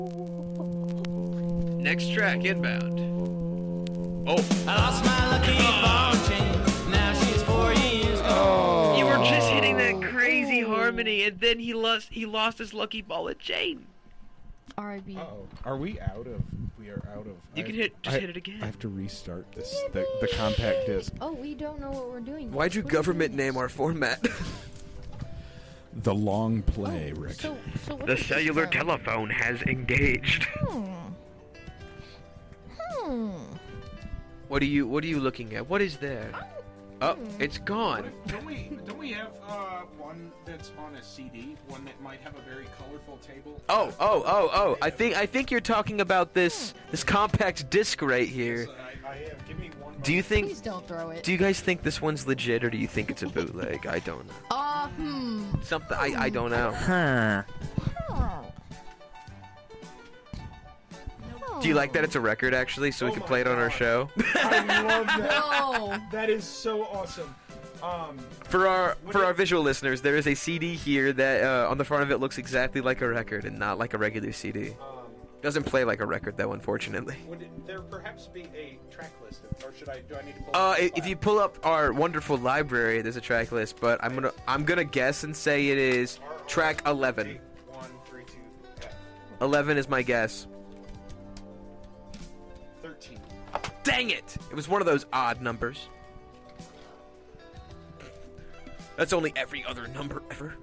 Next track, Inbound. Oh. I lost my lucky ball chain. Now she's 4 years old. You were just hitting that crazy harmony, and then he lost his lucky ball and chain. R.I.B. Uh-oh. Are we out of... We are out of... You can hit it again. I have to restart this, the compact disc. Oh, we don't know what we're doing. Why'd you government name our format? The long play, Rick. So what The is this cellular from? telephone has engaged. What are you looking at? What is there? Oh, it's gone. Don't we have one that's on a CD? One that might have a very colorful table? Oh! I think you're talking about this compact disc right here. I am. Give me one. Do you think? Please don't throw it. Do you guys think this one's legit, or do you think it's a bootleg? I don't know. Something I don't know. Do you like that it's a record actually, so we can play it on our show? I love that. No. That is so awesome. For our visual listeners, there is a CD here that on the front of it looks exactly like a record and not like a regular CD. Doesn't play like a record though, unfortunately. Would there perhaps be a track list, or do I need to pull? If you pull up our wonderful library, there's a track list, but I'm gonna guess and say it is track 11. 1, 3, 2, F. 11 is my guess. 13. Dang it! It was one of those odd numbers. That's only every other number ever.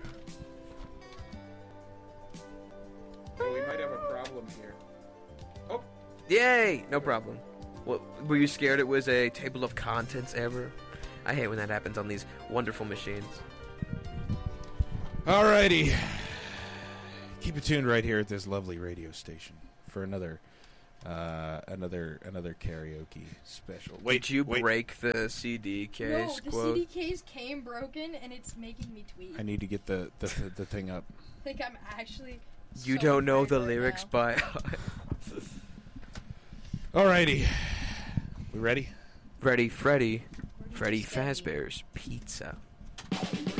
Oh, we might have a problem here. Oh, Yay! No problem. What, were you scared it was a table of contents error? I hate when that happens on these wonderful machines. alrighty. Keep it tuned right here at this lovely radio station for another karaoke special. Did you break the CD case? No, the quote? CD case came broken, and it's making me tweet. I need to get the thing up. Like I'm actually. You so don't know afraid the right lyrics now. by. Alrighty. We ready? Ready, Freddy. Freddy Fazbear's Pizza.